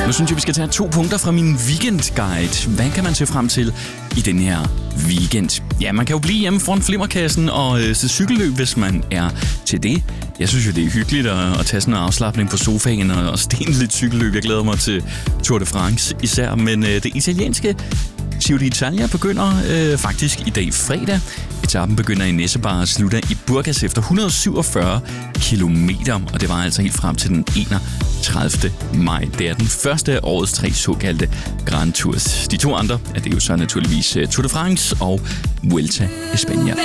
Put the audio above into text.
Nu synes jeg, vi skal tage 2 punkter fra min weekendguide. Hvad kan man se frem til i den her weekend? Ja, man kan jo blive hjemme foran flimmerkassen og se cykelløb, hvis man er til det. Jeg synes jo, det er hyggeligt at tage sådan en afslapning på sofaen og stene lidt cykelløb. Jeg glæder mig til Tour de France især, men det italienske Giro d'Italia begynder faktisk i dag fredag. Etappen begynder i Nesebar og slutter i Burgas efter 147 kilometer, og det var altså helt frem til den 31. maj. Det er den første af årets 3 såkaldte Grand Tours. De 2 andre er det jo så naturligvis Tour de France og Vuelta a España.